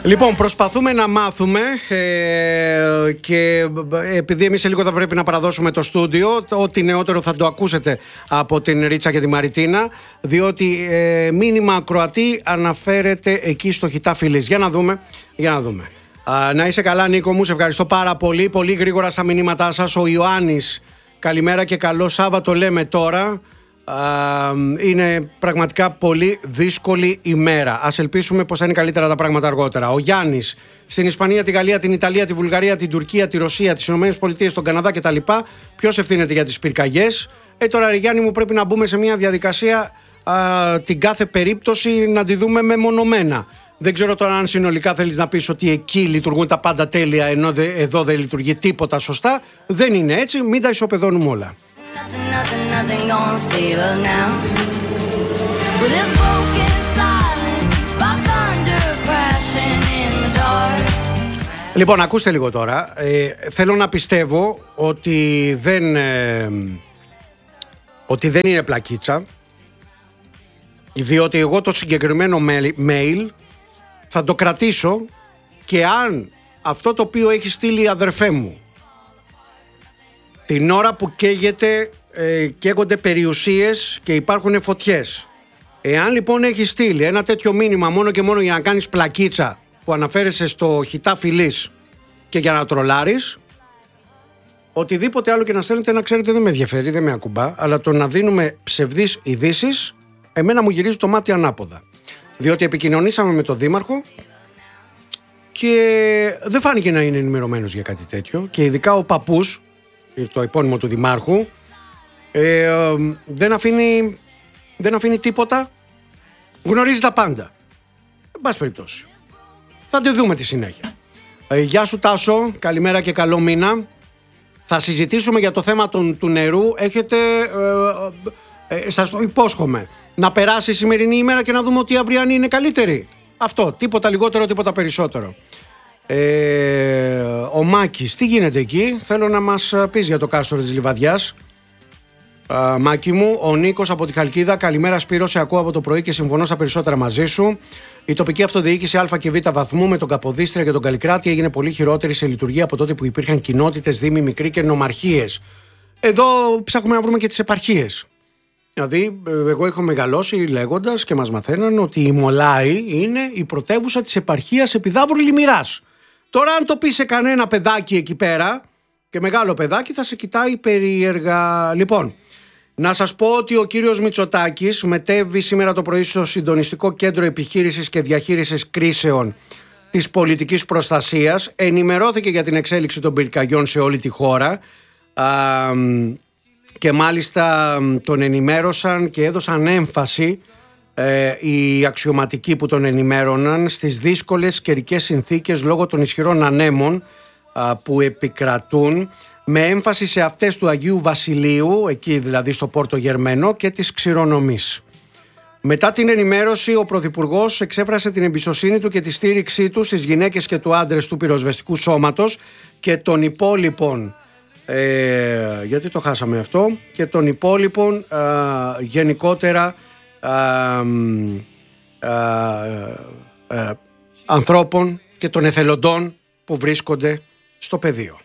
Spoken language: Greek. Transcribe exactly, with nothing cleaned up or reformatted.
Λοιπόν, προσπαθούμε να μάθουμε ε, και επειδή εμείς σε λίγο θα πρέπει να παραδώσουμε το στούντιο, ό,τι νεότερο θα το ακούσετε από την Ρίτσα και τη Μαριτίνα, διότι ε, μήνυμα ακροατή αναφέρεται εκεί στο Χιτά Φιλής. Για να δούμε, για να δούμε. Α, να είσαι καλά, Νίκο μου, σε ευχαριστώ πάρα πολύ. Πολύ γρήγορα στα μηνύματά σας. Ο Ιωάννης, καλημέρα και καλό Σάββατο λέμε τώρα. Uh, είναι πραγματικά πολύ δύσκολη ημέρα. Ας ελπίσουμε πως θα είναι καλύτερα τα πράγματα αργότερα. Ο Γιάννης, στην Ισπανία, τη Γαλλία, την Ιταλία, τη Βουλγαρία, την Τουρκία, τη Ρωσία, τις Ηνωμένες Πολιτείες, τον Καναδά κτλ. Ποιος ευθύνεται για τις πυρκαγιές? Ε, τώρα, ρε Γιάννη μου, πρέπει να μπούμε σε μια διαδικασία uh, την κάθε περίπτωση να τη δούμε μεμονωμένα. Δεν ξέρω τώρα αν συνολικά θέλεις να πεις ότι εκεί λειτουργούν τα πάντα τέλεια, ενώ δε, εδώ δεν λειτουργεί τίποτα σωστά. Δεν είναι έτσι, μην τα ισοπεδώνουμε όλα. Nothing, nothing, nothing gonna save us now. With this broken silence, by thunder crashing in the dark. Λοιπόν, ακούστε λίγο τώρα. Ε, θέλω να πιστεύω ότι δεν, ε, ότι δεν είναι πλακίτσα, διότι εγώ το συγκεκριμένο mail θα το κρατήσω και αν αυτό το οποίο έχει στείλει η αδερφέ μου την ώρα που καίγεται, ε, καίγονται περιουσίες και υπάρχουν φωτιές. Εάν λοιπόν έχει στείλει ένα τέτοιο μήνυμα μόνο και μόνο για να κάνεις πλακίτσα που αναφέρεσαι στο Χιτά Φιλής και για να τρολάρεις, οτιδήποτε άλλο και να στέλνετε, να ξέρετε δεν με ενδιαφέρει, δεν με ακουμπά, αλλά το να δίνουμε ψευδείς ειδήσεις εμένα μου γυρίζει το μάτι ανάποδα. Διότι επικοινωνήσαμε με τον Δήμαρχο και δεν φάνηκε να είναι ενημερωμένος για κάτι τέτοιο και ειδικά ο παππούς, το επώνυμο του Δημάρχου, ε, ε, δεν, αφήνει, δεν αφήνει τίποτα, γνωρίζει τα πάντα. Εν πάση περιπτώσει, θα τη δούμε τη συνέχεια. ε, Γεια σου Τάσο, καλημέρα και καλό μήνα. Θα συζητήσουμε για το θέμα των, του νερού. Έχετε, ε, ε, σας το υπόσχομαι, να περάσει η σημερινή ημέρα και να δούμε ότι η αυριανή είναι καλύτερη. Αυτό, τίποτα λιγότερο, τίποτα περισσότερο. Ε, ο Μάκης, τι γίνεται εκεί? Θέλω να μας πεις για το κάστρο της Λιβαδιάς. Α, Μάκη μου. Ο Νίκος από τη Χαλκίδα, καλημέρα Σπύρο, σε ακούω από το πρωί και συμφωνώ στα περισσότερα μαζί σου. Η τοπική αυτοδιοίκηση Α και Β βαθμού με τον Καποδίστρια και τον Καλλικράτη έγινε πολύ χειρότερη σε λειτουργία από τότε που υπήρχαν κοινότητες, δήμοι, μικροί και νομαρχίες. Εδώ ψάχνουμε να βρούμε και τις επαρχίες. Δηλαδή, εγώ έχω μεγαλώσει λέγοντας και μας μαθαίναν ότι η Μολάη είναι η πρωτεύουσα της επαρχίας Επιδαύρου Λιμιράς. Τώρα, αν το πει σε κανένα παιδάκι εκεί πέρα, και μεγάλο παιδάκι, θα σε κοιτάει περίεργα. Λοιπόν, να σας πω ότι ο κύριος Μητσοτάκης μετέβη σήμερα το πρωί στο Συντονιστικό Κέντρο Επιχείρησης και Διαχείρισης Κρίσεων της Πολιτικής Προστασίας. Ενημερώθηκε για την εξέλιξη των πυρκαγιών σε όλη τη χώρα. Α, και μάλιστα τον ενημέρωσαν και έδωσαν έμφαση ε, οι αξιωματικοί που τον ενημέρωναν στις δύσκολες καιρικές συνθήκες λόγω των ισχυρών ανέμων α, που επικρατούν, με έμφαση σε αυτές του Αγίου Βασιλείου, εκεί δηλαδή στο Πόρτο Γερμένο, και της Ξηρονομής. Μετά την ενημέρωση, ο Πρωθυπουργός εξέφρασε την εμπιστοσύνη του και τη στήριξή του στις γυναίκες και του άντρες του πυροσβεστικού σώματος και των υπόλοιπων, ε, γιατί το χάσαμε αυτό, και των υπόλοιπων ε, γενικότερα ε, ε, ε, ανθρώπων και των εθελοντών που βρίσκονται στο πεδίο.